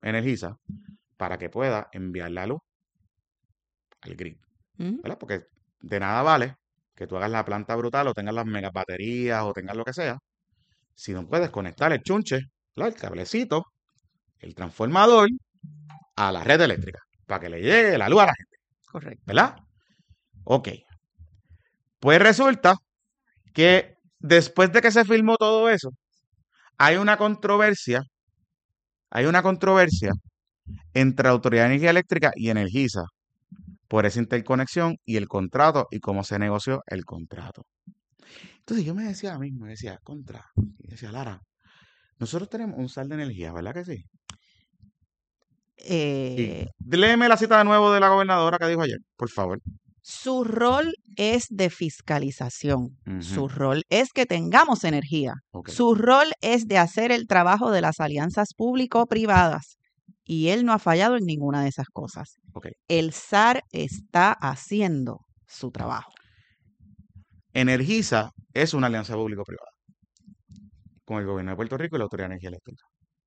Energisa para que pueda enviar la luz al grid, Mm. ¿verdad? Porque de nada vale que tú hagas la planta brutal o tengas las mega baterías o tengas lo que sea, si no puedes conectar el chunche, ¿verdad? El cablecito, el transformador a la red eléctrica para que le llegue la luz a la gente, Correcto. ¿verdad? Ok. Pues resulta que después de que se filmó todo eso, hay una controversia, entre la Autoridad de Energía Eléctrica y Energisa por esa interconexión y el contrato y cómo se negoció el contrato. Entonces yo me decía a mí mismo, me decía, y decía, Lara, nosotros tenemos un sal de energía, ¿verdad que sí? Y Eh, léeme la cita de nuevo de la gobernadora que dijo ayer, por favor. Su rol es de fiscalización. Su Ujú, rol es que tengamos energía. ok, Su rol es de hacer el trabajo de las alianzas público-privadas. Y él no ha fallado en ninguna de esas cosas. ok. El SAR está haciendo su trabajo. Energisa es una alianza público-privada con el gobierno de Puerto Rico y la Autoridad de Energía Eléctrica.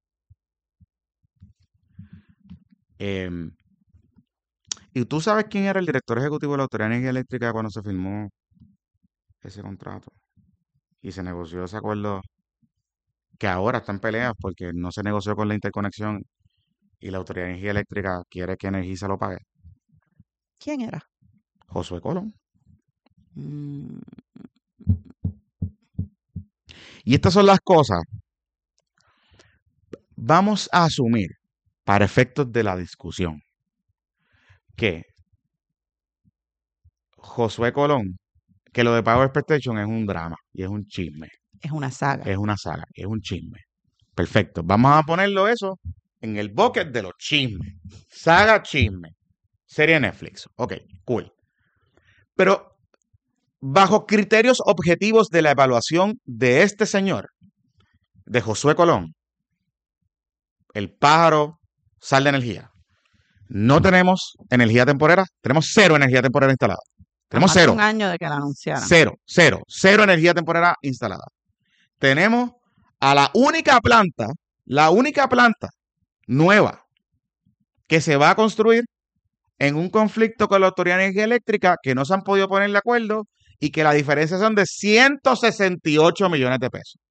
Em, ¿Y tú sabes quién era el director ejecutivo de la Autoridad de Energía Eléctrica cuando se firmó ese contrato y se negoció ese acuerdo que ahora está en peleas porque no se negoció con la interconexión y la Autoridad de Energía Eléctrica quiere que Energisa lo pague? ¿Quién era? Josué Colón. Mm, Y estas son las cosas. Vamos a asumir, para efectos de la discusión, que Josué Colón, que lo de Power Expectation es un drama y es un chisme, es una saga. es una saga, es un chisme. Perfecto, vamos a ponerlo eso en el bucket de los chismes. Saga chisme. Serie Netflix. Ok, cool. Pero bajo criterios objetivos de la evaluación de este señor, de Josué Colón, el pájaro sal de energía. No tenemos energía temporera, tenemos cero energía temporera instalada. A Tenemos más de un cero, año de que la anunciaran. cero energía temporera instalada. Tenemos a la única planta nueva que se va a construir en un conflicto con la Autoridad de Energía Eléctrica que no se han podido poner de acuerdo y que la diferencia son de 168 millones de pesos.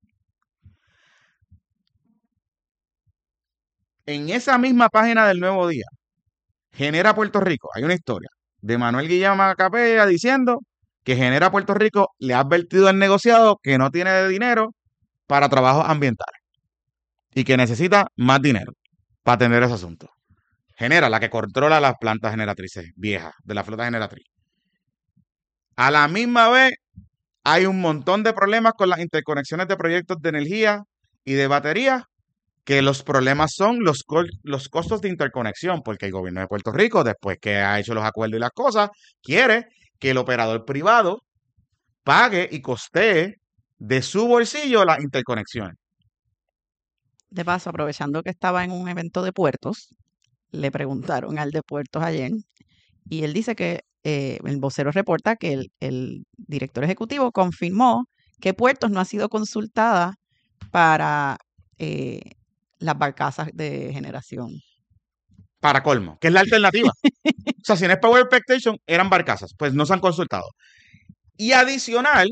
En esa misma página del Nuevo Día, Genera Puerto Rico, hay una historia de Manuel Guillama Macapella diciendo que Genera Puerto Rico le ha advertido al negociado que no tiene dinero para trabajos ambientales y que necesita más dinero para atender ese asunto. Genera, la que controla las plantas generatrices viejas de la flota generatriz. A la misma vez, hay un montón de problemas con las interconexiones de proyectos de energía y de baterías, que los problemas son los costos de interconexión, porque el gobierno de Puerto Rico, después que ha hecho los acuerdos y las cosas, quiere que el operador privado pague y costee de su bolsillo las interconexiones. De paso, aprovechando que estaba en un evento de puertos, le preguntaron al de puertos ayer y él dice que el vocero reporta que el director ejecutivo confirmó que Puertos no ha sido consultada para eh, las barcazas de generación. Para colmo, que es la alternativa. O sea, si no es Power Expectation, eran barcazas. Pues no se han consultado. Y adicional,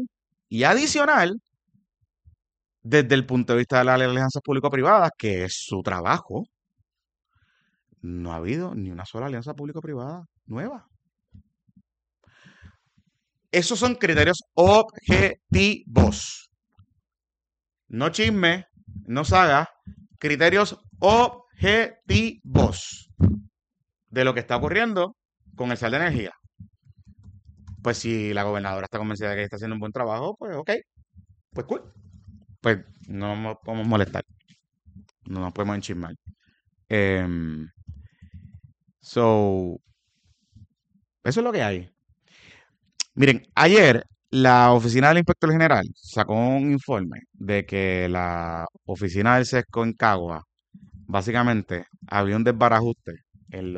desde el punto de vista de las alianzas público-privadas, que es su trabajo, no ha habido ni una sola alianza público-privada nueva. Esos son criterios objetivos. No chisme, no saga, criterios objetivos de lo que está ocurriendo con el sal de energía. Pues si la gobernadora está convencida de que está haciendo un buen trabajo, pues ok, pues cool. Pues no nos podemos molestar, no nos podemos enchismar. So, eso es lo que hay. Miren, ayer la oficina del inspector general sacó un informe de que la oficina del SESCO en Cagua, básicamente, había un desbarajuste en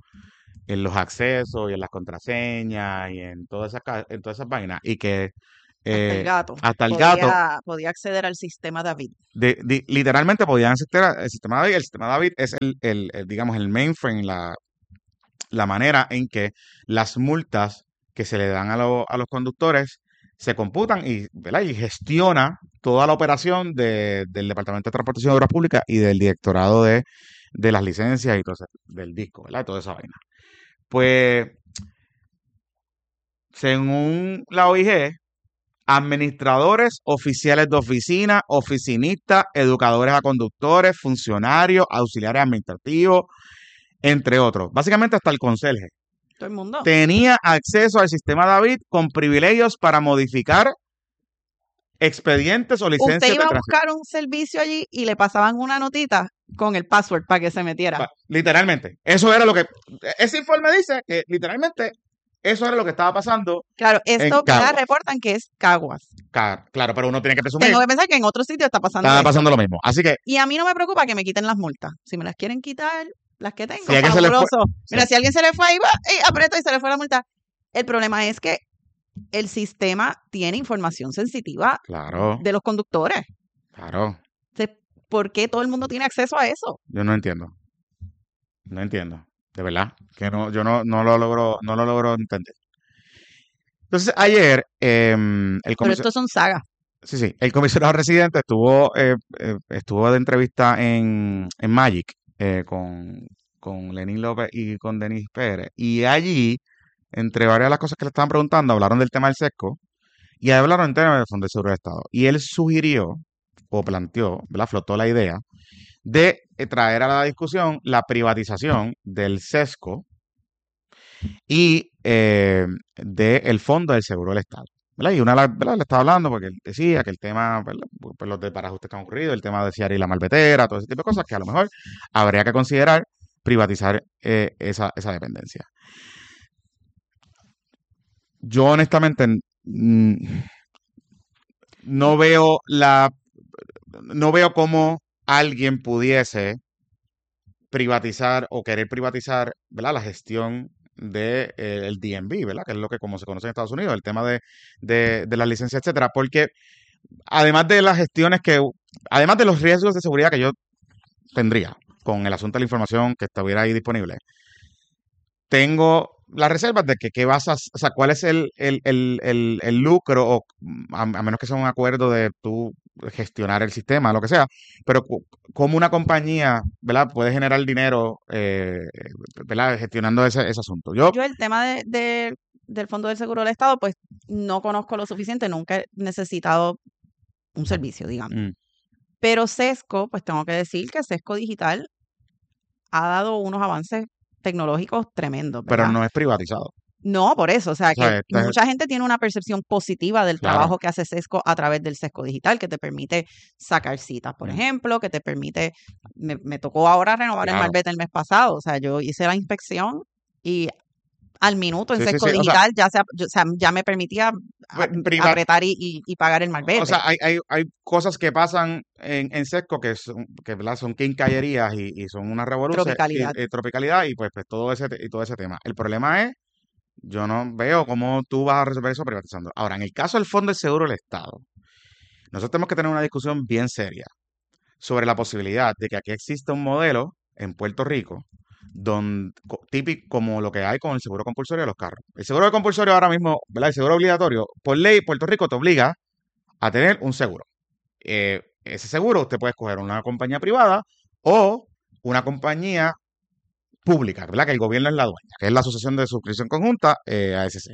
los accesos y en las contraseñas y en todas esas vainas, y que Hasta el eh, gato hasta el gato, podía acceder al sistema David. literalmente podían acceder al sistema David. El sistema David es digamos, el mainframe, la manera en que las multas que se le dan a los conductores se computan y, ¿verdad? Y gestiona toda la operación del Departamento de Transportación de Obras Públicas y del Directorado de las licencias y todo del disco, ¿verdad? Toda esa vaina. Pues, según la OIG, administradores, oficiales de oficina, oficinistas, educadores a conductores, funcionarios, auxiliares administrativos, entre otros. Básicamente hasta el conserje Todo el mundo. tenía acceso al sistema David con privilegios para modificar expedientes o licencias Usted iba de a tránsito. buscar un servicio allí y le pasaban una notita con el password para que se metiera. Literalmente. Eso era lo que... Ese informe dice que literalmente eso era lo que estaba pasando Claro, en esto, ¿verdad? Caguas. Reportan que es Caguas. Claro, pero uno tiene que presumir. Tengo que pensar que en otros sitios está pasando Estaba esto. pasando lo mismo. Así que Y a mí no me preocupa que me quiten las multas. Si me las quieren quitar, las que tengo, si a alguien se le fue... fabuloso. Mira, Sí. si a alguien se le fue ahí, va, y aprieta y se le fue la multa. El problema es que el sistema tiene información sensitiva Claro, de los conductores. claro. Entonces, ¿por qué todo el mundo tiene acceso a eso? Yo no entiendo. No entiendo. De verdad. Que no, yo no lo logro entender. Entonces, ayer, el Pero comisionado... estos son sagas. Sí, el comisionado residente estuvo de entrevista en Magic con Lenín López y con Denis Pérez. Y allí, entre varias de las cosas que le estaban preguntando, hablaron del tema del sesco y hablaron en términos del Fondo de Seguro del Estado. Y él sugirió o planteó, ¿verdad? Flotó la idea de traer a la discusión la privatización del sesco y del Fondo del Seguro del Estado. ¿Verdad? Y una ¿verdad? Le estaba hablando porque él decía que el tema, ¿verdad? Pues los desbarajustes que han ocurrido, el tema de Ciara y la Malvetera, todo ese tipo de cosas, que a lo mejor habría que considerar privatizar esa dependencia. Yo honestamente no veo cómo alguien pudiese privatizar o querer privatizar, ¿verdad? La gestión del DMV, ¿verdad? Que es lo que como se conoce en Estados Unidos, el tema de las licencias, etcétera, porque además de las gestiones además de los riesgos de seguridad que yo tendría con el asunto de la información que estuviera ahí disponible, tengo las reservas de que qué vas a, o sea, cuál es el lucro, o a menos que sea un acuerdo de tú gestionar el sistema, lo que sea, pero cómo una compañía, ¿verdad? Puede generar dinero, ¿verdad? Gestionando ese asunto. Yo el tema del Fondo del Seguro del Estado, pues no conozco lo suficiente, nunca he necesitado un servicio, digamos. Pero Sesco, pues tengo que decir que Sesco Digital ha dado unos avances tecnológicos tremendos, ¿verdad? Pero no es privatizado. No, por eso, o sea, que sea, mucha gente tiene una percepción positiva del Claro. trabajo que hace Sesco a través del Sesco Digital, que te permite sacar citas, por ejemplo, que te permite, me tocó ahora renovar el Claro. malvete el mes pasado, o sea, yo hice la inspección y al minuto en Sí, sí, Sesco sí, o sea, Digital ya me permitía apretar y pagar el malvete. O sea, hay cosas que pasan en Sesco ¿verdad? Son quincallerías y son una revolución. Tropicalidad. Tropicalidad y pues todo ese tema. El problema es, yo no veo cómo tú vas a resolver eso privatizando. Ahora, en el caso del Fondo de Seguro del Estado, nosotros tenemos que tener una discusión bien seria sobre la posibilidad de que aquí exista un modelo en Puerto Rico típico como lo que hay con el seguro compulsorio de los carros. El seguro compulsorio ahora mismo, ¿verdad? El seguro obligatorio, por ley, Puerto Rico te obliga a tener un seguro. Ese seguro usted puede escoger una compañía privada o una compañía pública, ¿verdad? Que el gobierno es la dueña, que es la Asociación de Suscripción Conjunta, ASC.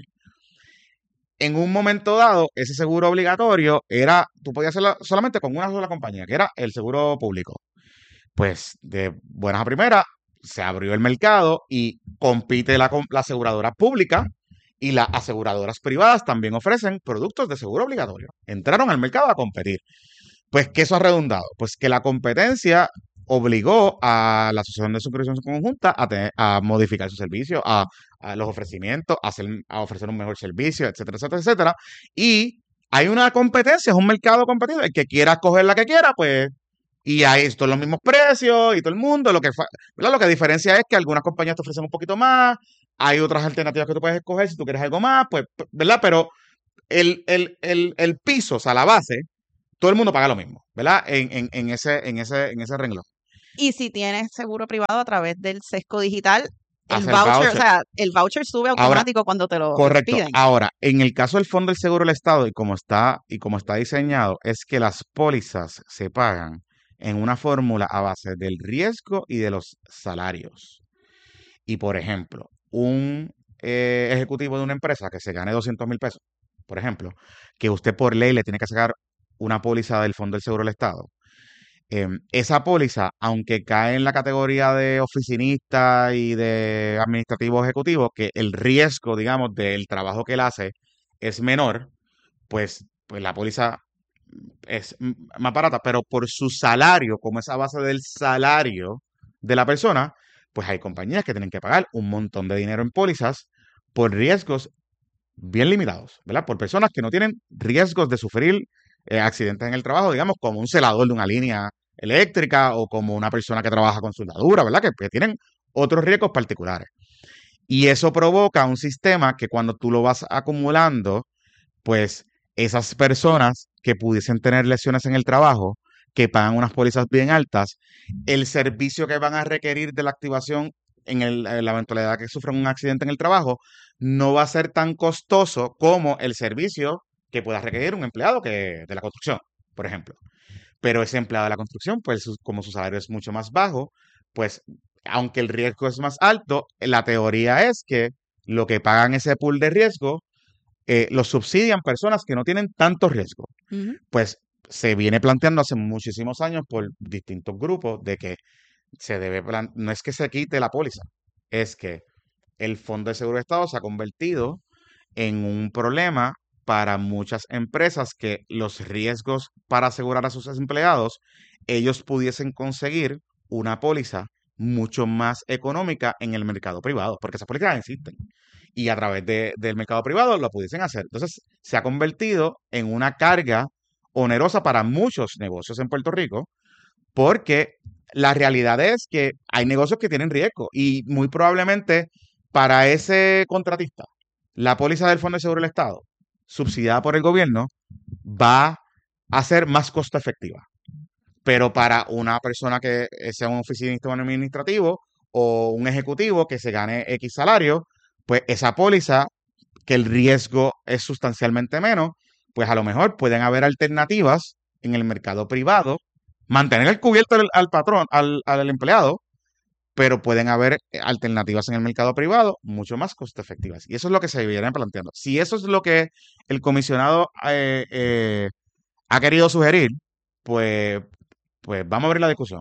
En un momento dado, ese seguro obligatorio tú podías hacerlo solamente con una sola compañía, que era el seguro público. Pues de buenas a primeras, se abrió el mercado y compite la aseguradora pública y las aseguradoras privadas también ofrecen productos de seguro obligatorio. Entraron al mercado a competir. Pues, ¿qué eso ha redundado? Pues que la competencia obligó a la Asociación de Suscripción Conjunta a modificar su servicio, a los ofrecimientos, a ofrecer un mejor servicio, etcétera, etcétera, etcétera. Y hay una competencia, es un mercado competido. El que quiera escoger la que quiera, pues, y hay todos los mismos precios y todo el mundo. Lo que diferencia es que algunas compañías te ofrecen un poquito más, hay otras alternativas que tú puedes escoger si tú quieres algo más, pues, ¿verdad? Pero el piso, o sea, la base, todo el mundo paga lo mismo, ¿verdad? En ese renglón. Y si tienes seguro privado a través del sesco digital, el Hace el voucher, o voucher. sea, el voucher sube Ahora, automático cuando te lo correcto. expiden. Ahora, en el caso del Fondo del Seguro del Estado y como está diseñado, es que las pólizas se pagan en una fórmula a base del riesgo y de los salarios. Y por ejemplo, un ejecutivo de una empresa que se gane 200,000 pesos, por ejemplo, que usted por ley le tiene que sacar una póliza del Fondo del Seguro del Estado. Esa póliza, aunque cae en la categoría de oficinista y de administrativo ejecutivo, que el riesgo, digamos, del trabajo que él hace es menor, pues la póliza es más barata, pero por su salario, como es a base del salario de la persona, pues hay compañías que tienen que pagar un montón de dinero en pólizas por riesgos bien limitados, ¿verdad? Por personas que no tienen riesgos de sufrir accidentes en el trabajo, digamos, como un celador de una línea eléctrica o como una persona que trabaja con soldadura, ¿verdad? Que tienen otros riesgos particulares. Y eso provoca un sistema que cuando tú lo vas acumulando, pues esas personas que pudiesen tener lesiones en el trabajo, que pagan unas pólizas bien altas, el servicio que van a requerir de la activación en la eventualidad que sufran un accidente en el trabajo no va a ser tan costoso como el servicio que pueda requerir un empleado de la construcción, por ejemplo. Pero ese empleado de la construcción, pues como su salario es mucho más bajo, pues aunque el riesgo es más alto, la teoría es que lo que pagan ese pool de riesgo lo subsidian personas que no tienen tanto riesgo. Ujú. Pues se viene planteando hace muchísimos años por distintos grupos de que no es que se quite la póliza, es que el Fondo de Seguro de Estado se ha convertido en un problema para muchas empresas que los riesgos para asegurar a sus empleados, ellos pudiesen conseguir una póliza mucho más económica en el mercado privado, porque esas pólizas existen. Y a través del mercado privado lo pudiesen hacer. Entonces, se ha convertido en una carga onerosa para muchos negocios en Puerto Rico, porque la realidad es que hay negocios que tienen riesgo y muy probablemente para ese contratista, la póliza del Fondo de Seguro del Estado, subsidiada por el gobierno, va a ser más costo efectiva. Pero para una persona que sea un oficinista o un administrativo o un ejecutivo que se gane X salario, pues esa póliza, que el riesgo es sustancialmente menos, pues a lo mejor pueden haber alternativas en el mercado privado, mantener el cubierto al patrón, al empleado, pero pueden haber alternativas en el mercado privado mucho más costo efectivas. Y eso es lo que se viene planteando. Si eso es lo que el comisionado ha querido sugerir, pues, pues vamos a abrir la discusión.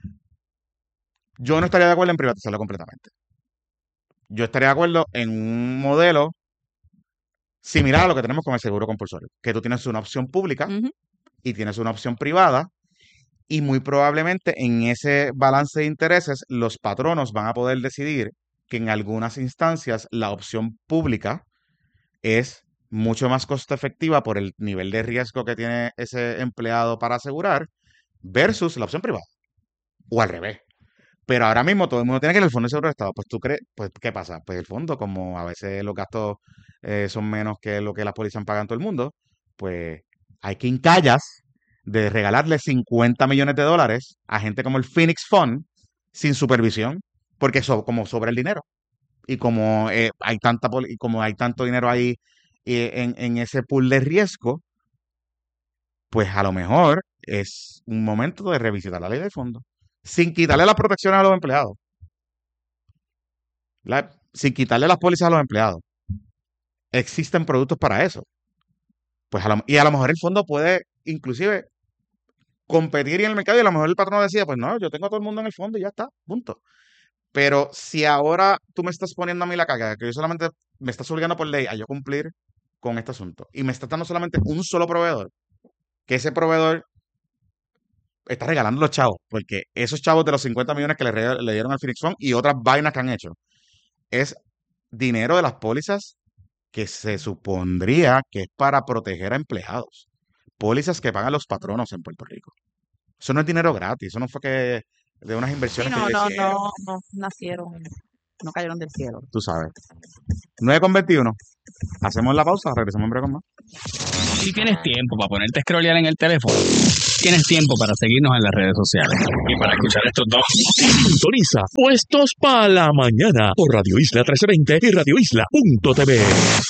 Yo no estaría de acuerdo en privatizarlo completamente. Yo estaría de acuerdo en un modelo similar a lo que tenemos con el seguro compulsorio, que tú tienes una opción pública Ujú. y tienes una opción privada, y muy probablemente en ese balance de intereses los patronos van a poder decidir que en algunas instancias la opción pública es mucho más costo efectiva por el nivel de riesgo que tiene ese empleado para asegurar versus la opción privada, o al revés. Pero ahora mismo todo el mundo tiene que ir al Fondo de Seguro de Estado. Pues tú crees, pues ¿qué pasa? Pues el fondo, como a veces los gastos son menos que lo que las pólizas pagan todo el mundo, pues hay que hincallas de regalarle 50 millones de dólares a gente como el Phoenix Fund sin supervisión, porque como sobra el dinero. Y como y como hay tanto dinero ahí en ese pool de riesgo, pues a lo mejor es un momento de revisitar la ley del fondo, sin quitarle las protecciones a los empleados, sin quitarle las pólizas a los empleados. Existen productos para eso. Pues y a lo mejor el fondo puede inclusive competir en el mercado y a lo mejor el patrón decía, pues no, yo tengo a todo el mundo en el fondo y ya está, punto. Pero si ahora tú me estás poniendo a mí la carga, que yo solamente me estás obligando por ley a yo cumplir con este asunto y me estás dando solamente un solo proveedor, que ese proveedor está regalando los chavos, porque esos chavos de los 50 millones que le dieron al Phoenix Fund y otras vainas que han hecho, es dinero de las pólizas que se supondría que es para proteger a empleados. Pólizas que pagan los patronos en Puerto Rico. Eso no es dinero gratis, eso no fue que de unas Sí, inversiones que no, ellos no, hicieron, no, no nacieron, no cayeron del cielo. tú sabes. 9,21. Hacemos la pausa, regresamos en breve con más. Si tienes tiempo para ponerte a scrollear en el teléfono, tienes tiempo para seguirnos en las redes sociales y para escuchar estos dos. Sintoniza Puestos para la Mañana por Radio Isla 1320 y radioisla.tv.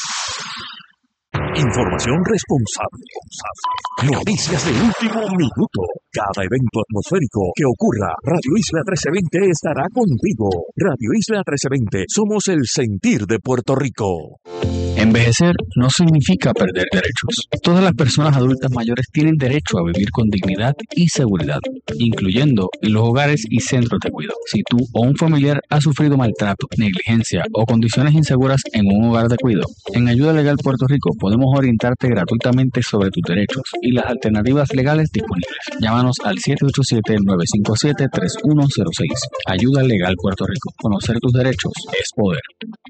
Información responsable. Noticias de último minuto. Cada evento atmosférico que ocurra, Radio Isla 1320 estará contigo. Radio Isla 1320, somos el sentir de Puerto Rico. Envejecer no significa perder derechos. Todas las personas adultas mayores tienen derecho a vivir con dignidad y seguridad, incluyendo en los hogares y centros de cuidado. Si tú o un familiar ha sufrido maltrato, negligencia o condiciones inseguras en un hogar de cuidado, en Ayuda Legal Puerto Rico podemos orientarte gratuitamente sobre tus derechos y las alternativas legales disponibles. Llámanos al 787-957-3106. Ayuda Legal Puerto Rico. Conocer tus derechos es poder.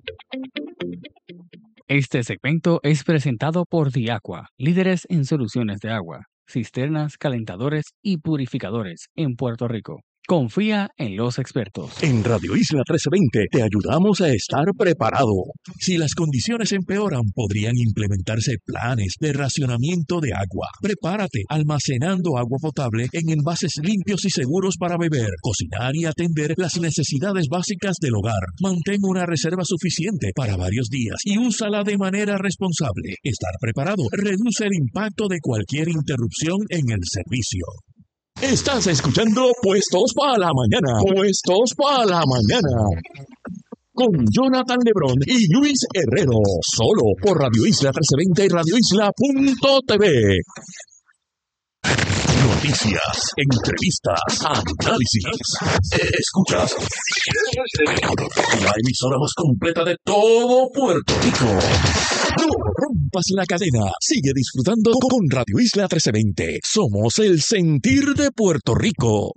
Este segmento es presentado por Diaqua, líderes en soluciones de agua, cisternas, calentadores y purificadores en Puerto Rico. Confía en los expertos. En Radio Isla 1320 te ayudamos a estar preparado. Si las condiciones empeoran, podrían implementarse planes de racionamiento de agua. Prepárate almacenando agua potable en envases limpios y seguros para beber, cocinar y atender las necesidades básicas del hogar. Mantén una reserva suficiente para varios días y úsala de manera responsable. Estar preparado reduce el impacto de cualquier interrupción en el servicio. Estás escuchando Puestos para la Mañana. Puestos para la Mañana. Con Jonathan Lebrón y Luis Herrero. Solo por Radio Isla 1320 y radioisla.tv. Noticias, entrevistas, análisis. Escuchas la emisora más completa de todo Puerto Rico. No rompas la cadena. Sigue disfrutando con Radio Isla 1320. Somos el sentir de Puerto Rico.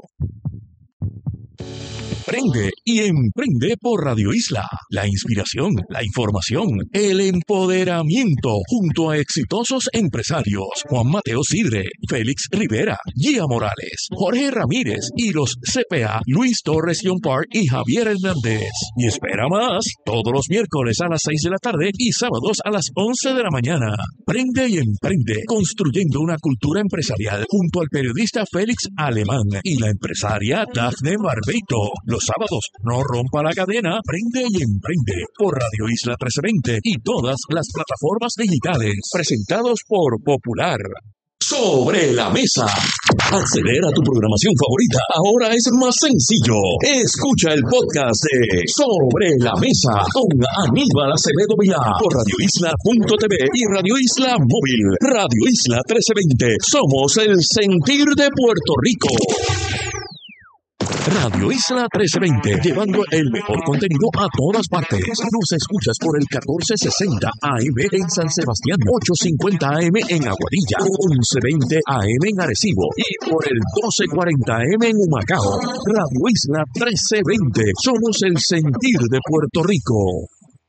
Prende y emprende por Radio Isla. La inspiración, la información, el empoderamiento junto a exitosos empresarios Juan Mateo Sidre, Félix Rivera, Gia Morales, Jorge Ramírez y los CPA Luis Torres John Park y Javier Hernández. Y espera más, todos los miércoles a las 6 de la tarde y sábados a las 11 de la mañana. Prende y emprende, construyendo una cultura empresarial junto al periodista Félix Alemán y la empresaria Dafne Barbeito. Los sábados, no rompa la cadena, prende y emprende por Radio Isla 1320 y todas las plataformas digitales, presentados por Popular. Sobre la mesa. Acceder a tu programación favorita ahora es más sencillo. Escucha el podcast de Sobre la Mesa con Aníbal Acevedo Vilá por radioisla.tv y Radio Isla Móvil. Radio Isla 1320. Somos el sentir de Puerto Rico. Radio Isla 1320, llevando el mejor contenido a todas partes. Nos escuchas por el 1460 AM en San Sebastián, 850 AM en Aguadilla, 1120 AM en Arecibo y por el 1240 AM en Humacao. Radio Isla 1320, somos el sentir de Puerto Rico.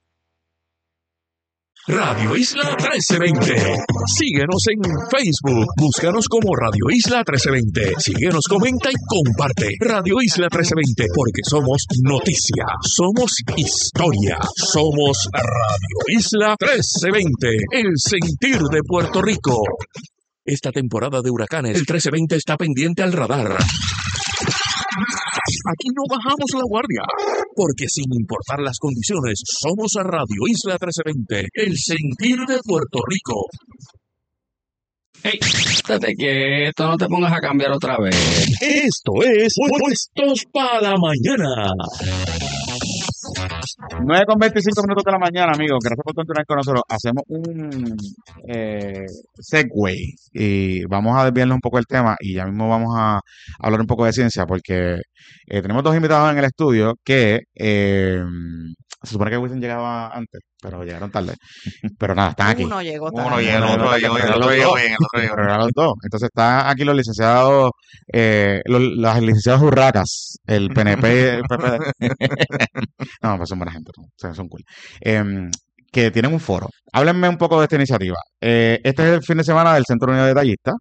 Radio Isla 1320. Síguenos en Facebook. Búscanos como Radio Isla 1320. Síguenos, comenta y comparte. Radio Isla 1320, porque somos noticia, somos historia, somos Radio Isla 1320, el sentir de Puerto Rico. Esta temporada de huracanes, el 1320 está pendiente al radar. Aquí no bajamos la guardia, porque sin importar las condiciones, somos a Radio Isla 1320, el sentir de Puerto Rico. Hey, estate quieto, no te pongas a cambiar otra vez. Esto es Puestos para la Mañana. 9:25 minutos de la mañana, amigos. Gracias por continuar con nosotros. Hacemos un segue y vamos a desviarnos un poco el tema y ya mismo vamos a hablar un poco de ciencia porque tenemos dos invitados en el estudio que se supone que hubiesen llegado antes, pero llegaron tarde. Pero nada, están aquí. Uno llegó Uno tarde. y el otro llegó bien, el otro llegó bien. Pero eran los dos. Entonces están aquí los licenciados, los licenciados Urracas, el PNP, el PPD. No, pues son buena gente, ¿no? O sea, son cool. Que tienen un foro. Háblenme un poco de esta iniciativa. Este es el fin de semana del Centro Unido de Detallistas.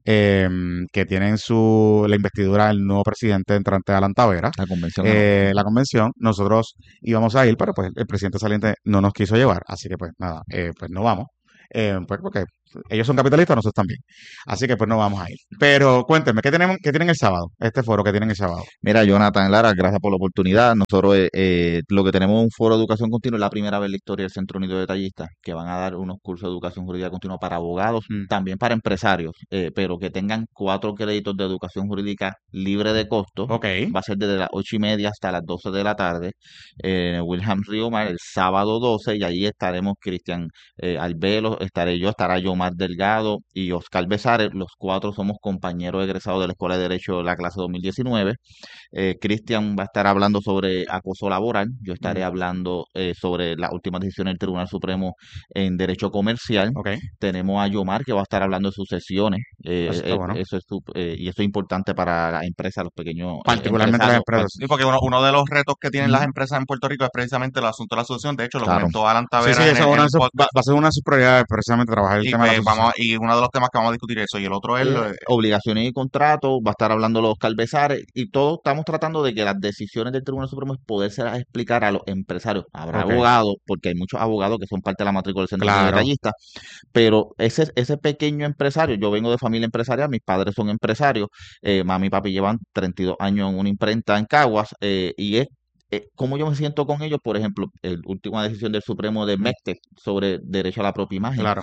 que tienen la investidura del nuevo presidente entrante Alan Tavera. La convención. La convención, nosotros íbamos a ir, pero pues el presidente saliente no nos quiso llevar, así que pues nada, pues no vamos. Pues porque ellos son capitalistas, nosotros también. Así que pues no vamos a ir. Pero cuéntenme, ¿qué tienen el sábado? Este foro que tienen el sábado. Mira, Jonathan Lara, gracias por la oportunidad. Nosotros lo que tenemos es un foro de educación continua, es la primera vez en la historia del Centro Unido de Detallistas, que van a dar unos cursos de educación jurídica continua para abogados, también para empresarios, pero que tengan 4 créditos de educación jurídica libre de costo. Ok. Va a ser desde las 8:30 hasta las 12 de la tarde en el Wilhelm Río Mar, el sábado 12, y ahí estaremos Cristian Albelo, estaré yo, estará Yomar Delgado y Oscar Besares. Los 4 somos compañeros egresados de la Escuela de Derecho de la clase 2019. Cristian va a estar hablando sobre acoso laboral. Yo estaré hablando sobre las últimas decisiones del Tribunal Supremo en Derecho Comercial. Okay. Tenemos a Yomar, que va a estar hablando de sucesiones. Eso está bueno. Eso es importante para las empresas, los pequeños particularmente las empresas. Sí, porque uno de los retos que tienen las empresas en Puerto Rico es precisamente el asunto de la sucesión. De hecho, lo comentó Alan Tavera. Sí, eso va a ser una de sus prioridades, precisamente trabajar el tema de la sucesión. Y uno de los temas que vamos a discutir eso. Y el otro es obligaciones y contratos. Va a estar hablando los Calvesares. Y todos estamos tratando de que las decisiones del Tribunal Supremo es poderse explicar a los empresarios. Habrá abogados, porque hay muchos abogados que son parte de la matrícula del Centro de Detallistas. Pero ese pequeño empresario, yo vengo de familia empresarial, mis padres son empresarios, mami y papi llevan 32 años en una imprenta en Caguas, y es cómo yo me siento con ellos. Por ejemplo, la última decisión del Supremo de MECTE sobre derecho a la propia imagen. Claro.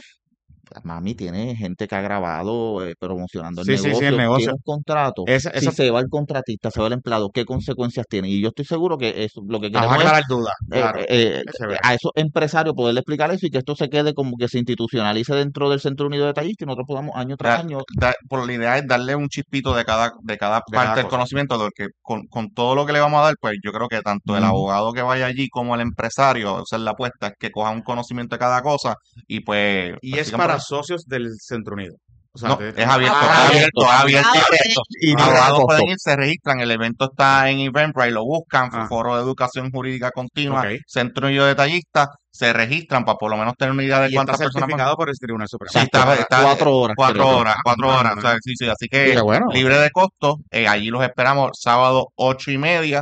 Mami, tiene gente que ha grabado promocionando el negocio. Sí, el negocio. Tiene un contrato. Si se va el contratista, se va el empleado, ¿qué consecuencias tiene? Y yo estoy seguro que eso lo que queremos es aclarar dudas. Claro. A esos empresarios poderle explicar eso y que esto se quede como que se institucionalice dentro del Centro Unido de Detallistas y nosotros podamos año tras año. Por la idea es darle un chispito de cada parte del conocimiento, porque con todo lo que le vamos a dar, pues yo creo que tanto el abogado que vaya allí como el empresario, o sea, la apuesta es que coja un conocimiento de cada cosa y pues... Y es para socios del Centro Unido. O sea, no, es abierto. Y los abogados pueden ir, se registran. El evento está en Eventbrite, lo buscan, Foro de Educación Jurídica Continua, Centro Unido de Detallistas, se registran para por lo menos tener una idea de cuántas personas. Está certificado por el Tribunal Supremo. Sí, está 4 horas. 4 horas. O sea, sí, así que libre de costo. Allí los esperamos sábado 8:30.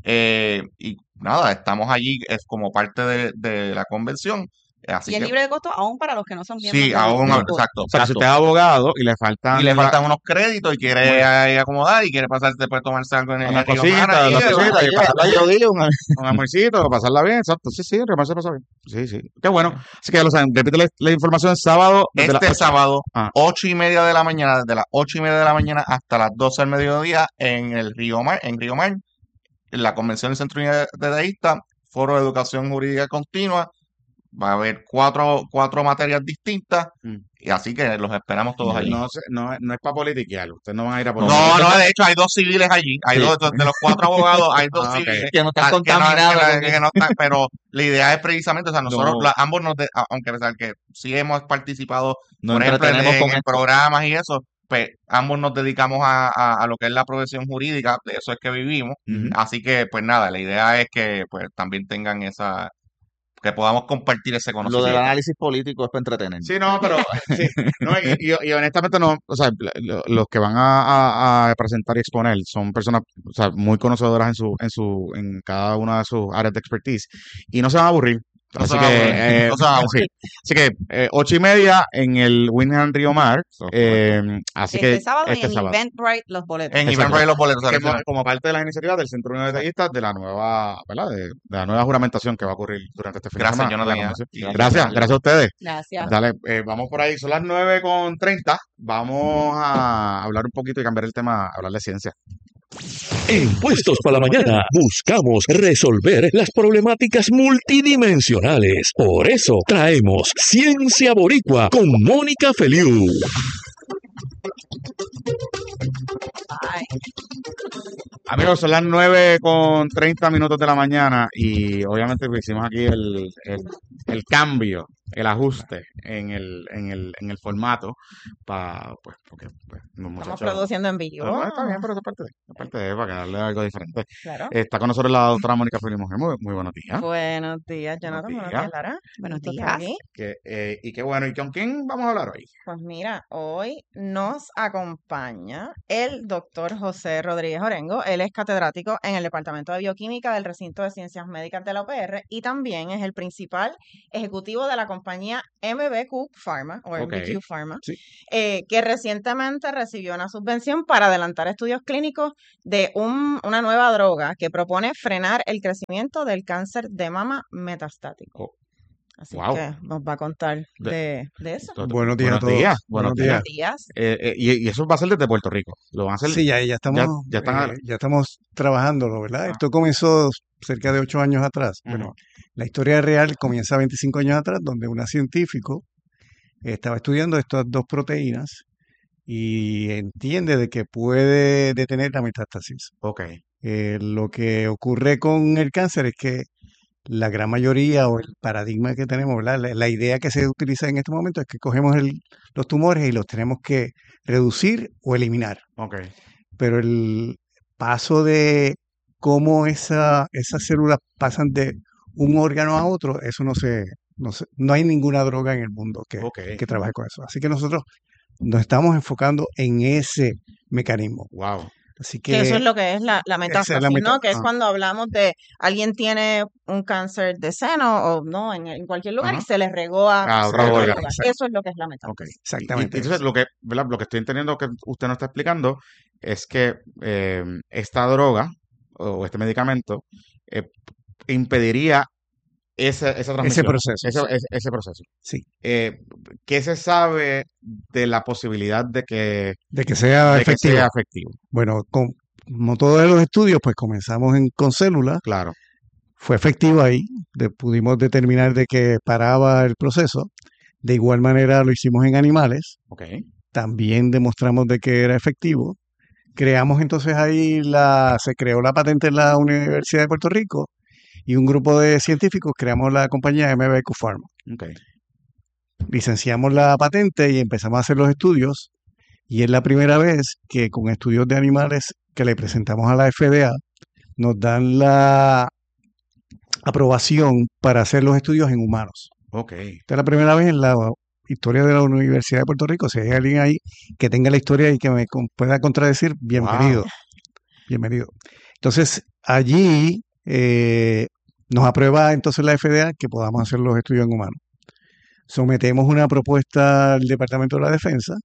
Y nada, estamos allí es como parte de la convención. Así y es libre de costo aún para los que no son miembros. Sí, aún, exacto. O sea, si usted es abogado y le faltan unos créditos y quiere acomodar y quiere pasar, después tomarse algo en el una cosita, un amorcito, pasarla bien, exacto. Sí, remar se pasa bien. Sí. Qué bueno. Así que ya lo saben, repito la información el sábado. Sábado, 8:30 de la mañana, desde las 8:30 de la mañana hasta las 12 del mediodía en Río Mar, en la Convención del Centro Unido de Detallistas, Foro de Educación Jurídica Continua. Va a haber cuatro materias distintas, y así que los esperamos todos allí. No es para politiquear, ustedes no van a ir a politiquear. No, de hecho hay 2 civiles allí, hay dos, de los 4 abogados, hay 2 civiles que no están contaminados. Pero la idea es precisamente, o sea, nosotros ambos aunque a pesar que sí hemos participado, por ejemplo, en programas y eso, pues ambos nos dedicamos a lo que es la profesión jurídica, de eso es que vivimos, así que pues nada, la idea es que pues también tengan que podamos compartir ese conocimiento. Lo del análisis político es para entretener. Sí, no, pero y honestamente no, o sea, los que van a presentar y exponer son personas, o sea, muy conocedoras en cada una de sus áreas de expertise y no se van a aburrir. Así que 8:30 en el Wilhelm Río Mar. Así que sábado en Eventbrite los boletos. En Eventbrite los boletos. Como parte de las iniciativas del Centro Unido de Detallistas de la nueva, ¿verdad? De la nueva juramentación que va a ocurrir durante este fin de semana. Gracias a ustedes. Gracias. Dale, vamos por ahí. Son las 9:30. Vamos a hablar un poquito y cambiar el tema, hablar de ciencia. En Puestos para la Mañana buscamos resolver las problemáticas multidimensionales. Por eso traemos Ciencia Boricua con Mónica Feliu. Amigos, son las 9:30 de la mañana y obviamente hicimos aquí el cambio el ajuste en el formato porque los Estamos muchachos... produciendo en Pero vivo. no, está bien, pero es parte de, para darle algo diferente. Claro. Está con nosotros la doctora Mónica Félix Mujer. Muy buenos días. Buenos días, Jonathan. Buenos días, Lara. Buenos días. Y qué bueno. ¿Y con quién vamos a hablar hoy? Pues mira, hoy nos acompaña el doctor José Rodríguez Orengo. Él es catedrático en el Departamento de Bioquímica del Recinto de Ciencias Médicas de la UPR y también es el principal ejecutivo de la compañía MBQ Pharma o MBQ Pharma, Sí. Que recientemente recibió una subvención para adelantar estudios clínicos de una nueva droga que propone frenar el crecimiento del cáncer de mama metastático. Así que nos va a contar de eso. Buenos días a todos. Buenos días. Y eso va a ser desde Puerto Rico. ¿Lo van a hacer? Sí, ya estamos trabajándolo, ¿verdad? Esto comenzó cerca de 8 años atrás. Bueno, la historia real comienza 25 años atrás, donde un científico estaba estudiando estas dos proteínas y entiende de que puede detener la metástasis. Lo que ocurre con el cáncer es que la gran mayoría o el paradigma que tenemos, ¿verdad? La idea que se utiliza en este momento es que cogemos los tumores y los tenemos que reducir o eliminar. Pero el paso de cómo esas células pasan de un órgano a otro, eso no hay ninguna droga en el mundo que trabaje con eso. Así que nosotros nos estamos enfocando en ese mecanismo. Así que eso es lo que es la metástasis, ¿no? Que es cuando hablamos de alguien tiene un cáncer de seno o no, en cualquier lugar y se le regó a otro lugar. Eso es lo que es la metástasis. Exactamente. Entonces, lo que estoy entendiendo que usted nos está explicando es que esta droga o este medicamento impediría esa transmisión. Ese proceso. Sí. ¿Qué se sabe de la posibilidad de que sea efectivo? Bueno, como todos los estudios, pues comenzamos con células. Claro. Fue efectivo ahí. Pudimos determinar de que paraba el proceso. De igual manera lo hicimos en animales. También demostramos de que era efectivo. Creamos entonces ahí se creó la patente en la Universidad de Puerto Rico. Y un grupo de científicos creamos la compañía MBQ Pharma. Licenciamos la patente y empezamos a hacer los estudios. Y es la primera vez que con estudios de animales que le presentamos a la FDA nos dan la aprobación para hacer los estudios en humanos. Esta es la primera vez en la historia de la Universidad de Puerto Rico. Si hay alguien ahí que tenga la historia y que me pueda contradecir, bienvenido. Bienvenido. Entonces, allí nos aprueba entonces la FDA que podamos hacer los estudios en humanos. Sometemos una propuesta al Departamento de la Defensa.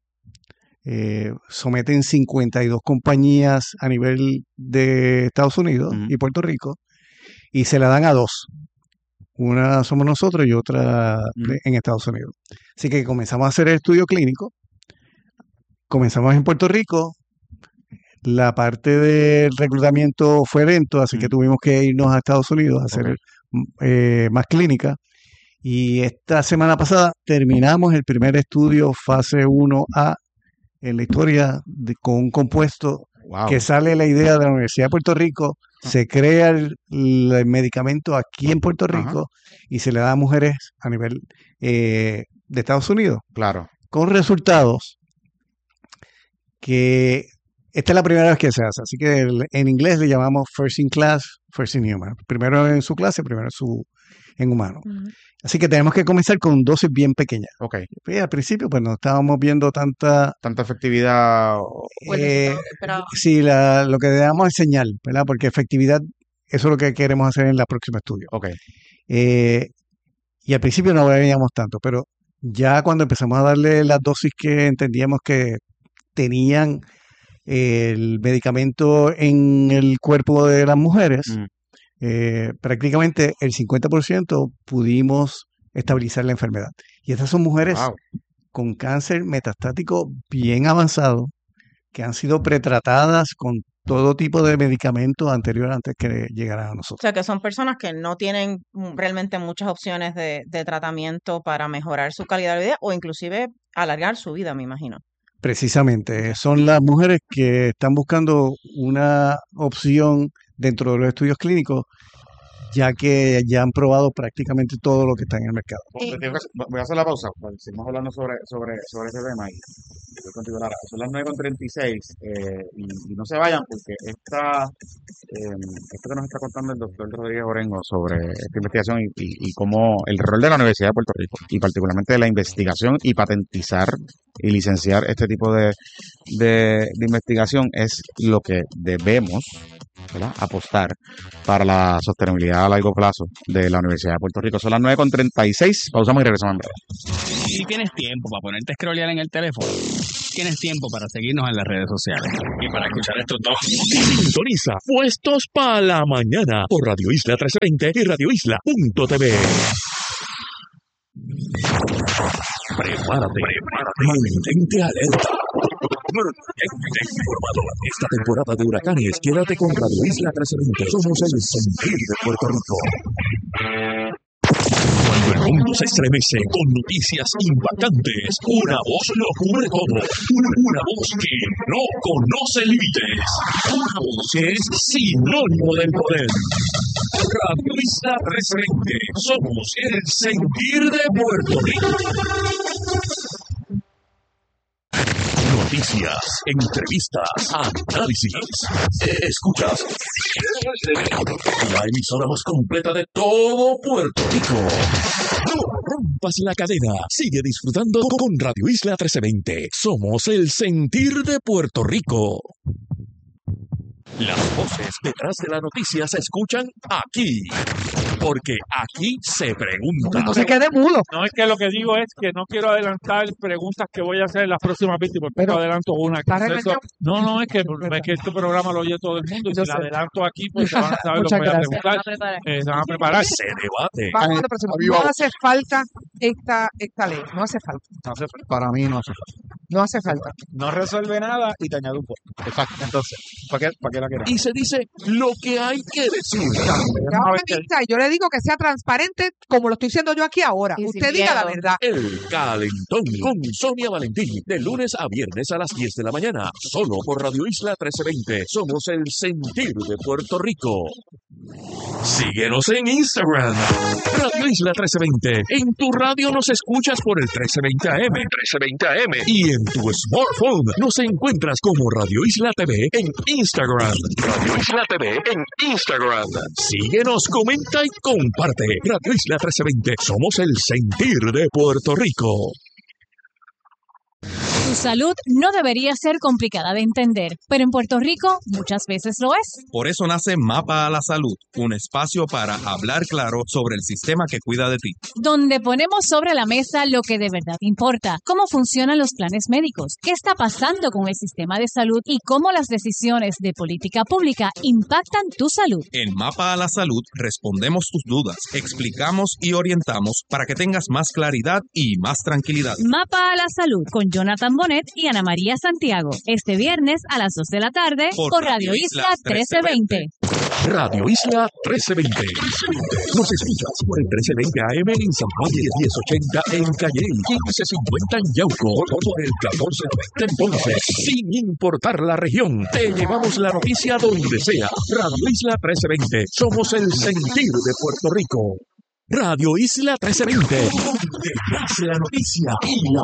Someten 52 compañías a nivel de Estados Unidos y Puerto Rico y se la dan a 2. Una somos nosotros y otra en Estados Unidos. Así que comenzamos a hacer el estudio clínico. Comenzamos en Puerto Rico. La parte del reclutamiento fue lento, así que tuvimos que irnos a Estados Unidos a hacer más clínica. Y esta semana pasada terminamos el primer estudio fase 1A en la historia con un compuesto que sale la idea de la Universidad de Puerto Rico, se crea el medicamento aquí en Puerto Rico y se le da a mujeres a nivel de Estados Unidos. Con resultados que esta es la primera vez que se hace, así que en inglés le llamamos first in class, first in human. Primero en su clase, primero en humano. Así que tenemos que comenzar con dosis bien pequeñas. Al principio pues no estábamos viendo tanta efectividad. Sí, lo que debemos es señal, ¿verdad? Porque efectividad, eso es lo que queremos hacer en el próximo estudio. Y al principio no veíamos tanto, pero ya cuando empezamos a darle las dosis que entendíamos que tenían el medicamento en el cuerpo de las mujeres, prácticamente el 50% pudimos estabilizar la enfermedad. Y estas son mujeres con cáncer metastático bien avanzado, que han sido pretratadas con todo tipo de medicamentos anterior antes que llegaran a nosotros. O sea, que son personas que no tienen realmente muchas opciones de tratamiento para mejorar su calidad de vida o inclusive alargar su vida, me imagino. Precisamente, son las mujeres que están buscando una opción dentro de los estudios clínicos ya que ya han probado prácticamente todo lo que está en el mercado. Voy a hacer la pausa, seguimos hablando sobre ese tema y voy contigo, Lara. Son las 9:36 y no se vayan porque esto que nos está contando el doctor Rodríguez Orengo sobre esta investigación y cómo el rol de la Universidad de Puerto Rico y particularmente de la investigación y patentizar y licenciar este tipo de investigación es lo que debemos, ¿verdad?, apostar para la sostenibilidad a largo plazo de la Universidad de Puerto Rico. Son las 9:36, pausamos y regresamos en breve. Si tienes tiempo para ponerte a scrollear en el teléfono, tienes tiempo para seguirnos en las redes sociales y para escuchar estos dos. Sintoniza Puestos para la Mañana por Radio Isla 1320 y radioisla.tv. Prepárate. Mantente alerta. Mantente informado. Esta temporada de huracanes, quédate con Radio Isla 1320. Somos el sentir de Puerto Rico. Cuando el mundo se estremece con noticias impactantes, una voz lo cubre todo. Una voz que no conoce límites. Una voz que es sinónimo del poder. Radio Isla 1320. Somos el sentir de Puerto Rico. Noticias, entrevistas, análisis. Escuchas la emisora más completa de todo Puerto Rico. No rompas la cadena. Sigue disfrutando con Radio Isla 1320. Somos el sentir de Puerto Rico. Las voces detrás de la noticia se escuchan aquí, porque aquí se pregunta. No se quede mudo. No, es que lo que digo es que no quiero adelantar preguntas que voy a hacer en las próximas víctimas, pero adelanto una. No, es que este programa lo oye todo el mundo y si la adelanto aquí, pues se van a saber lo que voy a preguntar. Se van a preparar. Se debate. Vamos a la próxima. No hace falta esta ley, no hace falta. Para mí no hace falta. No hace falta. No resuelve nada y te añade un poco. Exacto. Entonces, ¿para qué la queremos? Y se dice lo que hay que decir. Yo le digo que sea transparente como lo estoy diciendo yo aquí ahora. Usted diga la verdad. El Calentón con Sonia Valentín, de lunes a viernes a las 10 de la mañana, solo por Radio Isla 1320. Somos el sentir de Puerto Rico. Síguenos en Instagram, Radio Isla 1320. En tu radio nos escuchas por el 1320 AM, y en tu smartphone nos encuentras como Radio Isla TV en Instagram. Radio Isla TV en Instagram. Síguenos, comenta y comparte. Radio Isla 1320. Somos el sentir de Puerto Rico. Tu salud no debería ser complicada de entender, pero en Puerto Rico muchas veces lo es. Por eso nace Mapa a la Salud, un espacio para hablar claro sobre el sistema que cuida de ti. Donde ponemos sobre la mesa lo que de verdad importa, cómo funcionan los planes médicos, qué está pasando con el sistema de salud y cómo las decisiones de política pública impactan tu salud. En Mapa a la Salud respondemos tus dudas, explicamos y orientamos para que tengas más claridad y más tranquilidad. Mapa a la Salud con Jonathan Bonet y Ana María Santiago. Este viernes a las 2 de la tarde por Radio Isla 1320. Radio Isla 1320. Nos escuchas por el 1320 AM en San Juan y 1080 en Calle, 1550 en Yauco, por el 1490 en Ponce. Sin importar la región, te llevamos la noticia donde sea. Radio Isla 1320. Somos el sentir de Puerto Rico. Radio Isla 1320, donde nace la noticia y la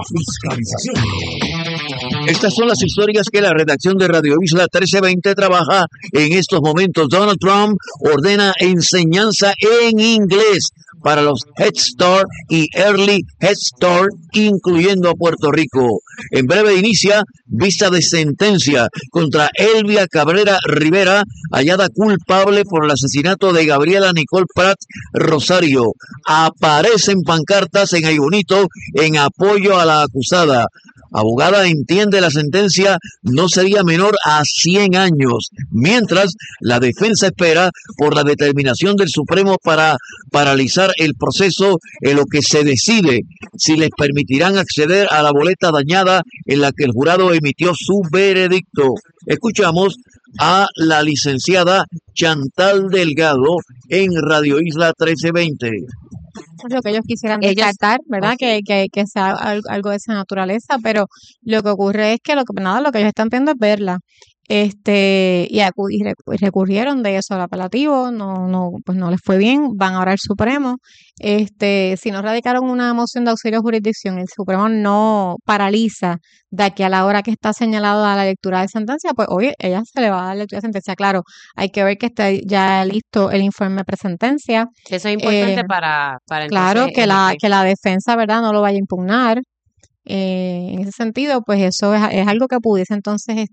fiscalización. Estas son las historias que la redacción de Radio Isla 1320 trabaja en estos momentos. Donald Trump ordena enseñanza en inglés para los Head Start y Early Head Start, incluyendo a Puerto Rico. En breve inicia vista de sentencia contra Elvia Cabrera Rivera, hallada culpable por el asesinato de Gabriela Nicole Pratt Rosario. Aparecen pancartas en Aybonito en apoyo a la acusada. Abogada entiende la sentencia no sería menor a 100 años, mientras la defensa espera por la determinación del Supremo para paralizar el proceso en lo que se decide si les permitirán acceder a la boleta dañada en la que el jurado emitió su veredicto. Escuchamos a la licenciada Chantal Delgado en Radio Isla 1320. Lo que ellos quisieran descartar, ¿verdad? Que sea algo de esa naturaleza, pero lo que ocurre es que lo que ellos están pidiendo es verla. y recurrieron de eso al apelativo, pues no les fue bien, van ahora al Supremo. Si no radicaron una moción de auxilio de jurisdicción, el Supremo no paraliza de aquí a la hora que está señalado a la lectura de sentencia, pues hoy ella se le va a dar lectura de sentencia. Claro, hay que ver que esté ya listo el informe presentencia. Eso es importante para claro, entonces, que la defensa, ¿verdad?, no lo vaya a impugnar. En ese sentido, pues eso es algo que pudiese entonces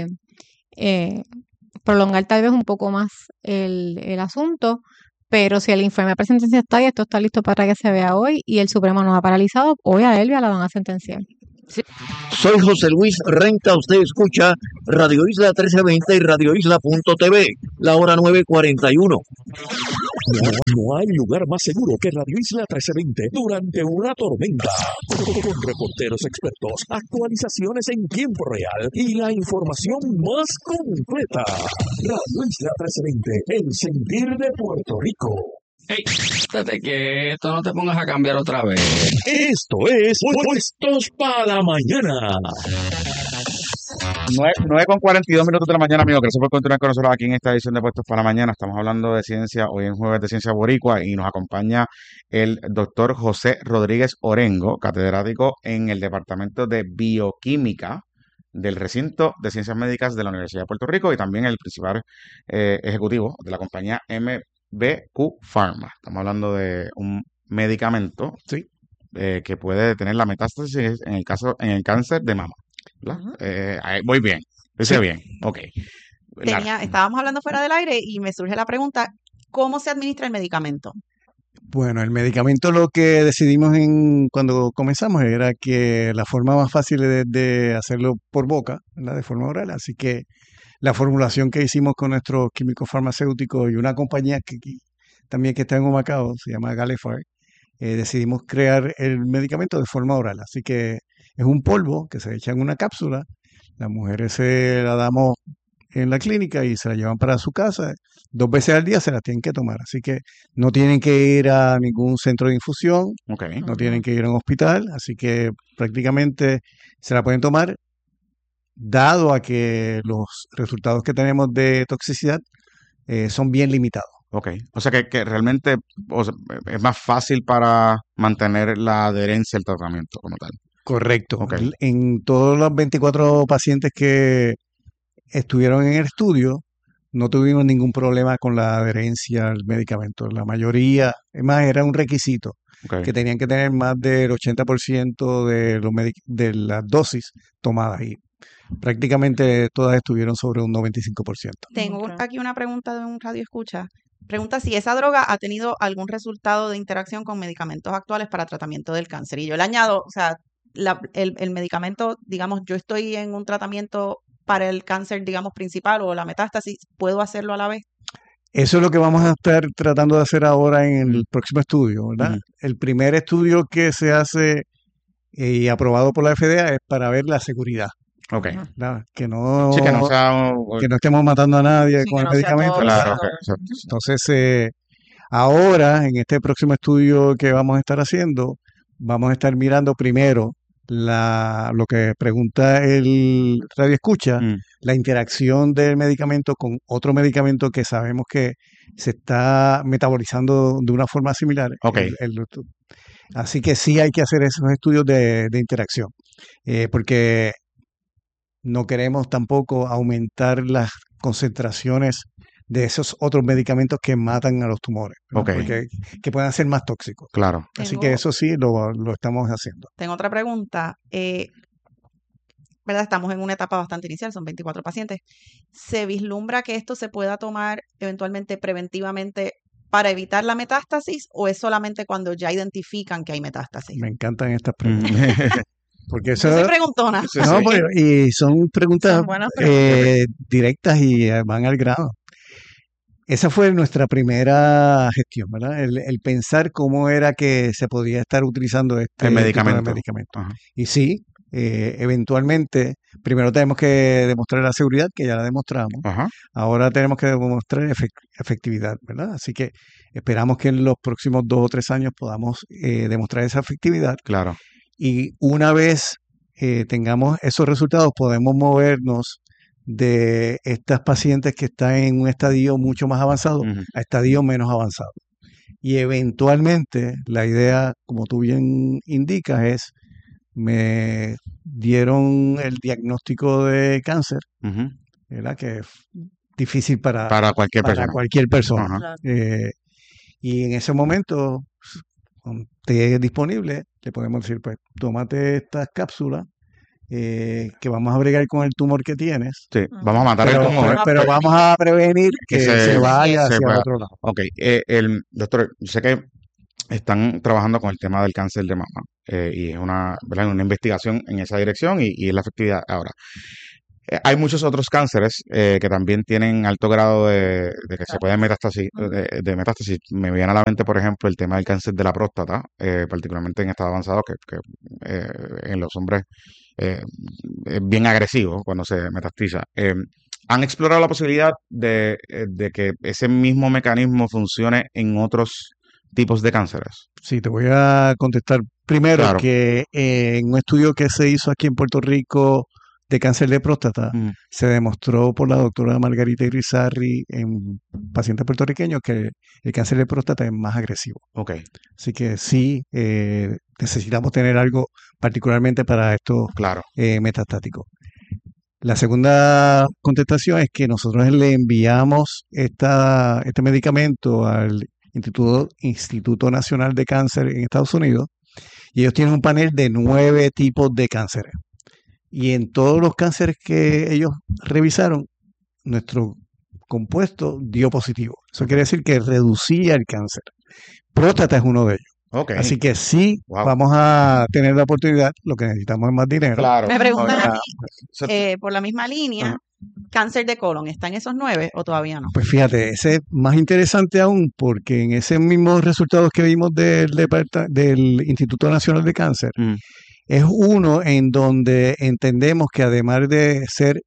prolongar tal vez un poco más el asunto, pero si el informe de sentencia está y esto está listo para que se vea hoy y el Supremo no ha paralizado, hoy a Elvia la van a sentenciar. Sí. Soy José Luis Renta, usted escucha Radio Isla 1320 y radioisla.tv, la hora 9:41. No hay lugar más seguro que Radio Isla 1320 durante una tormenta. Con reporteros expertos, actualizaciones en tiempo real y la información más completa. Radio Isla 1320, el sentir de Puerto Rico. Hey, espérate que esto no te pongas a cambiar otra vez. Esto es Puestos para la Mañana. 9:42 de la mañana, amigos. Gracias por continuar con nosotros aquí en esta edición de Puestos para la Mañana. Estamos hablando de ciencia, hoy en Jueves de Ciencia Boricua, y nos acompaña el doctor José Rodríguez Orengo, catedrático en el Departamento de Bioquímica del Recinto de Ciencias Médicas de la Universidad de Puerto Rico y también el principal ejecutivo de la compañía MBQ Pharma. Estamos hablando de un medicamento que puede detener la metástasis en el cáncer de mama. Voy bien, dice bien, ok. Estábamos hablando fuera del aire y me surge la pregunta, ¿cómo se administra el medicamento? Bueno, el medicamento lo que decidimos cuando comenzamos era que la forma más fácil es de hacerlo por boca, ¿verdad?, de forma oral, así que la formulación que hicimos con nuestros químicos farmacéuticos y una compañía también que está en Humacao, se llama Galifar, decidimos crear el medicamento de forma oral, así que es un polvo que se echa en una cápsula, las mujeres se la damos en la clínica y se la llevan para su casa, 2 veces al día se la tienen que tomar, así que no tienen que ir a ningún centro de infusión, no tienen que ir a un hospital, así que prácticamente se la pueden tomar, dado a que los resultados que tenemos de toxicidad son bien limitados. Ok, o sea que realmente es más fácil para mantener la adherencia al tratamiento como tal. Correcto. Okay. En todos los 24 pacientes que estuvieron en el estudio, no tuvimos ningún problema con la adherencia al medicamento. La mayoría, es más, era un requisito, que tenían que tener más del 80% de las dosis tomadas y prácticamente todas estuvieron sobre un 95%. Tengo aquí una pregunta de un radio escucha. Pregunta si esa droga ha tenido algún resultado de interacción con medicamentos actuales para tratamiento del cáncer. Y yo le añado, o sea, el medicamento, digamos, yo estoy en un tratamiento para el cáncer, digamos, principal o la metástasis, ¿puedo hacerlo a la vez? Eso es lo que vamos a estar tratando de hacer ahora en el próximo estudio, ¿verdad? El primer estudio que se hace y aprobado por la FDA es para ver la seguridad. Ok. Que no estemos matando a nadie con el medicamento. Claro, Entonces, ahora, en este próximo estudio que vamos a estar haciendo, vamos a estar mirando primero lo que pregunta el radio escucha, la interacción del medicamento con otro medicamento que sabemos que se está metabolizando de una forma similar. Okay. Así que sí hay que hacer esos estudios de interacción, porque no queremos tampoco aumentar las concentraciones de esos otros medicamentos que matan a los tumores, porque que puedan ser más tóxicos. Claro. Así que eso sí lo estamos haciendo. Tengo otra pregunta. ¿Verdad? Estamos en una etapa bastante inicial, son 24 pacientes. ¿Se vislumbra que esto se pueda tomar eventualmente preventivamente para evitar la metástasis o es solamente cuando ya identifican que hay metástasis? Me encantan estas preguntas. Porque eso, yo soy preguntona. No, y son preguntas directas y van al grano. Esa fue nuestra primera gestión, ¿verdad? El pensar cómo era que se podía estar utilizando este medicamento. Y sí, eventualmente, primero tenemos que demostrar la seguridad, que ya la demostramos. Ahora tenemos que demostrar efectividad, ¿verdad? Así que esperamos que en los próximos 2 o 3 años podamos demostrar esa efectividad. Claro. Y una vez tengamos esos resultados, podemos movernos de estas pacientes que están en un estadio mucho más avanzado a estadios menos avanzados. Y eventualmente la idea, como tú bien indicas, es me dieron el diagnóstico de cáncer, ¿verdad? Que es difícil para cualquier persona. Y en ese momento, cuando esté disponible, le podemos decir, pues, tómate estas cápsulas que vamos a bregar con el tumor que tienes. Sí, vamos a matar el tumor. Pero vamos a prevenir que se vaya hacia otro lado. Ok, doctor, sé que están trabajando con el tema del cáncer de mama y es una investigación en esa dirección y la efectividad. Ahora, hay muchos otros cánceres que también tienen alto grado de que se pueden metástasis. Me viene a la mente, por ejemplo, el tema del cáncer de la próstata, particularmente en estado avanzado, que en los hombres es bien agresivo cuando se metastiza. ¿Han explorado la posibilidad de que ese mismo mecanismo funcione en otros tipos de cánceres? Sí, te voy a contestar primero que en un estudio que se hizo aquí en Puerto Rico de cáncer de próstata, se demostró por la doctora Margarita Irizarry en pacientes puertorriqueños que el cáncer de próstata es más agresivo. Okay. Así que sí, necesitamos tener algo particularmente para estos metastáticos. La segunda contestación es que nosotros le enviamos este medicamento al Instituto Nacional de Cáncer en Estados Unidos y ellos tienen un panel de 9 tipos de cánceres. Y en todos los cánceres que ellos revisaron, nuestro compuesto dio positivo. Eso quiere decir que reducía el cáncer. Próstata es uno de ellos. Okay. Así que sí, vamos a tener la oportunidad. Lo que necesitamos es más dinero. Claro. Me preguntan a mí, por la misma línea, ¿cáncer de colon está en esos 9 o todavía no? Pues fíjate, ese es más interesante aún porque en esos mismos resultados que vimos del Instituto Nacional de Cáncer, es uno en donde entendemos que además de ser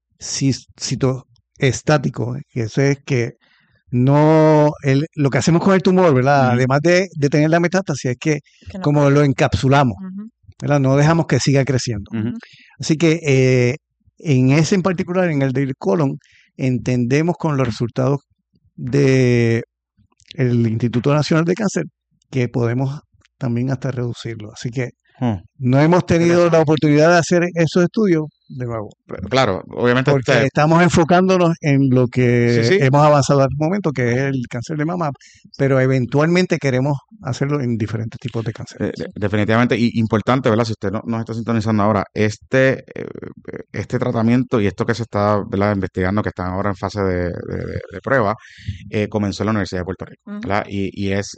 citoestático, que eso es que no lo que hacemos con el tumor, ¿verdad? Además de tener la metástasis, es que como lo encapsulamos, ¿verdad? No dejamos que siga creciendo. Así que en ese en particular, en el del colon, entendemos con los resultados del Instituto Nacional de Cáncer que podemos también hasta reducirlo. Así que no hemos tenido la oportunidad de hacer esos estudios de nuevo. Claro, obviamente. Porque estamos enfocándonos en lo que hemos avanzado hasta el momento, que es el cáncer de mama, pero eventualmente queremos hacerlo en diferentes tipos de cáncer. Definitivamente, y importante, ¿verdad? Si usted nos está sintonizando ahora, este tratamiento y esto que se está, ¿verdad?, investigando, que están ahora en fase de prueba, comenzó en la Universidad de Puerto Rico, ¿verdad? Y es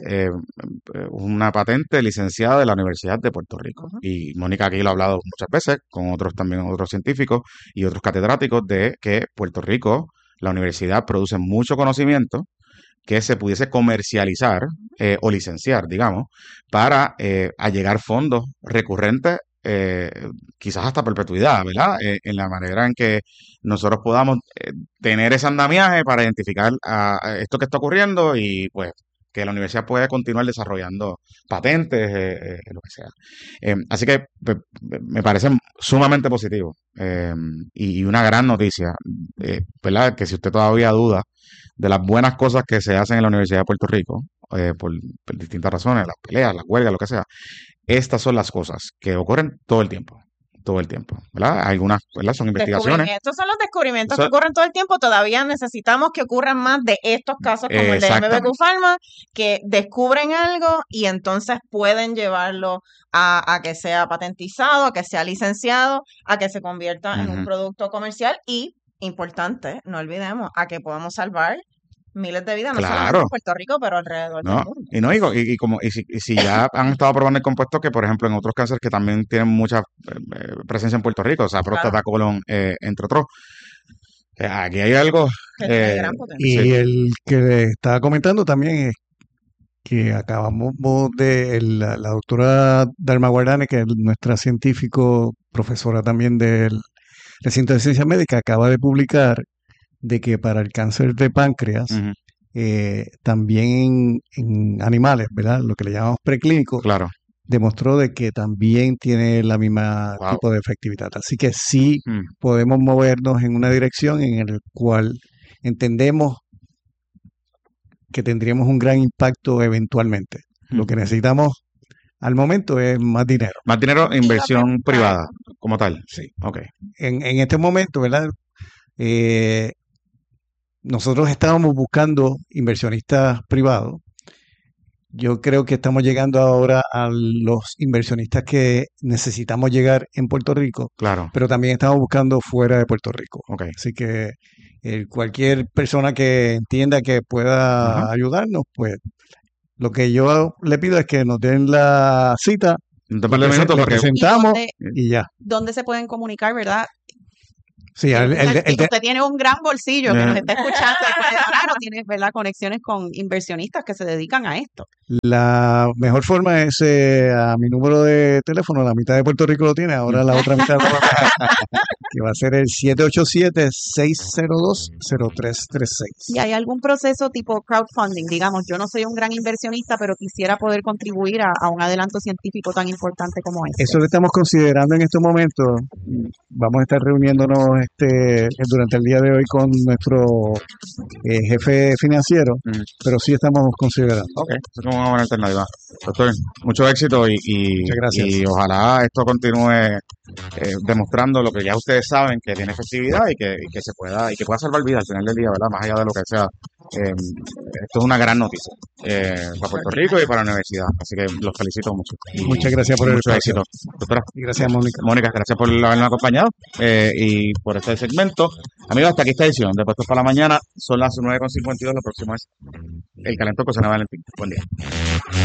una patente licenciada de la Universidad de Puerto Rico. Y Mónica aquí lo ha hablado muchas veces, con otros científicos y otros catedráticos, de que Puerto Rico, la universidad, produce mucho conocimiento que se pudiese comercializar o licenciar, digamos, para allegar fondos recurrentes, quizás hasta perpetuidad, ¿verdad? En la manera en que nosotros podamos tener ese andamiaje para identificar a esto que está ocurriendo y pues que la universidad puede continuar desarrollando patentes, lo que sea. Así que me parece sumamente positivo y una gran noticia, ¿verdad? Que si usted todavía duda de las buenas cosas que se hacen en la Universidad de Puerto Rico, por distintas razones, las peleas, las huelgas, lo que sea, estas son las cosas que ocurren todo el tiempo, ¿verdad? Algunas, ¿verdad?, son investigaciones. Estos son los descubrimientos que ocurren todo el tiempo. Todavía necesitamos que ocurran más de estos casos como el de MBQ Pharma, que descubren algo y entonces pueden llevarlo a que sea patentizado, a que sea licenciado, a que se convierta en un producto comercial y, importante, no olvidemos, a que podamos salvar miles de vidas, no solamente en Puerto Rico, pero alrededor del mundo. Y si ya han estado probando el compuesto, que por ejemplo en otros cánceres que también tienen mucha presencia en Puerto Rico, o sea, próstata, colon, entre otros, aquí hay algo. Y el que estaba comentando también es que acabamos de la doctora Dalma Guardane, que es nuestra científico, profesora también del recinto de ciencia médica, acaba de publicar de que para el cáncer de páncreas, también en animales, ¿verdad?, lo que le llamamos preclínico, demostró de que también tiene la misma tipo de efectividad. Así que sí podemos movernos en una dirección en la cual entendemos que tendríamos un gran impacto eventualmente. Lo que necesitamos al momento es más dinero. Más dinero, inversión privada, como tal. Sí. Okay. En este momento, ¿verdad? Nosotros estábamos buscando inversionistas privados. Yo creo que estamos llegando ahora a los inversionistas que necesitamos llegar en Puerto Rico, claro, pero también estamos buscando fuera de Puerto Rico. Okay. Así que cualquier persona que entienda que pueda ayudarnos, pues lo que yo le pido es que nos den la cita, lo presentamos y ya. ¿Dónde se pueden comunicar, verdad? Sí, usted tiene un gran bolsillo que nos está escuchando y puede hablar, o tiene, ¿verdad?, conexiones con inversionistas que se dedican a esto. La mejor forma es a mi número de teléfono, la mitad de Puerto Rico lo tiene, ahora la otra mitad que va a ser el 787-602-0336. ¿Y hay algún proceso tipo crowdfunding? Digamos, yo no soy un gran inversionista, pero quisiera poder contribuir a un adelanto científico tan importante como este. Eso lo estamos considerando en estos momentos. Vamos a estar reuniéndonos durante el día de hoy con nuestro jefe financiero, pero sí estamos considerando. Ok, eso es como una buena alternativa. Doctor, mucho éxito y muchas gracias. Y ojalá esto continúe demostrando lo que ya ustedes saben, que tiene efectividad y que se pueda salvar vidas al final del día, ¿verdad? Más allá de lo que sea. Esto es una gran noticia para Puerto Rico y para la universidad, así que los felicito mucho. Muchas gracias por mucho éxito, doctora. Y gracias, Mónica. Mónica, gracias por habernos acompañado y por este segmento. Amigos, hasta aquí esta edición de Puestos para la Mañana. Son las 9:52. Lo próximo es el Calentón con Sonia Valentín. Buen día.